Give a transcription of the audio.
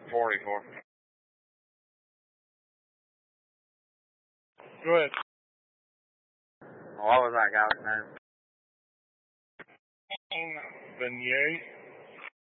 44. Go ahead. What was that guy's name? Beignet.